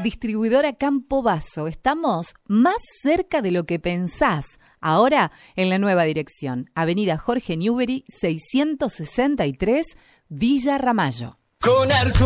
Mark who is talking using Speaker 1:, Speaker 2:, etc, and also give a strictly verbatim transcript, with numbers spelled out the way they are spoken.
Speaker 1: Distribuidora Campo Basso. Estamos más cerca de lo que pensás. Ahora en la nueva dirección. Avenida Jorge Newbery, seiscientos sesenta y tres, Villa Ramallo.
Speaker 2: Con Arco